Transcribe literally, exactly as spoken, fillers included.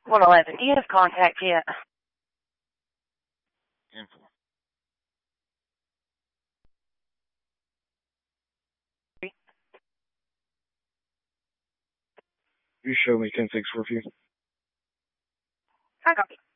one eleven. Do you have contact yet? Info. You show me ten six four few. I copy.